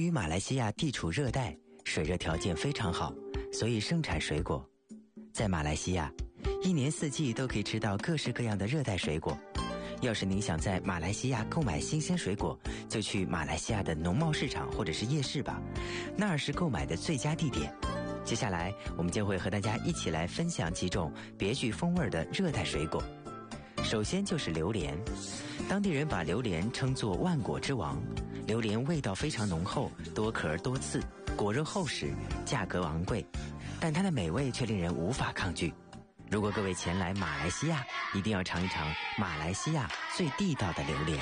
于马来西亚地处热带，水热条件非常好，所以盛产水果。在马来西亚，一年四季都可以吃到各式各样的热带水果。要是您想在马来西亚购买新鲜水果，就去马来西亚的农贸市场或者是夜市吧，那儿是购买的最佳地点。接下来我们就会和大家一起来分享几种别具风味的热带水果。首先就是榴莲，当地人把榴莲称作万果之王。榴莲味道非常浓厚，多壳多刺，果肉厚实，价格昂贵，但它的美味却令人无法抗拒。如果各位前来马来西亚，一定要尝一尝马来西亚最地道的榴莲。